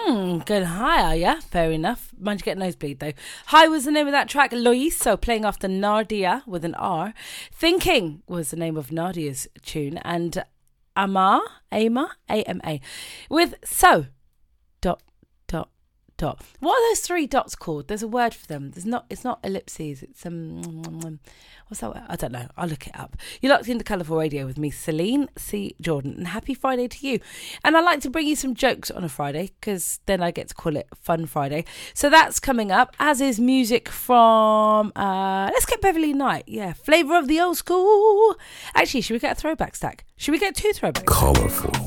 Going high, are ya? Fair enough. Mind you get nosebleed though. High was the name of that track. Loiso playing after Nardia with an R. Thinking was the name of Nadia's tune. And Ama, A-M-A, with So, dot. What are those three dots called? There's a word for them. It's not ellipses. It's what's that word? I don't know. I'll look it up. You're locked into Colourful Radio with me, Celine C. Jordan, and happy Friday to you. And I like to bring you some jokes on a Friday because then I get to call it Fun Friday. So that's coming up, as is music from let's get Beverly Knight. Yeah, flavour of the old school. Actually, should we get a throwback stack? Should we get two throwbacks? Colourful.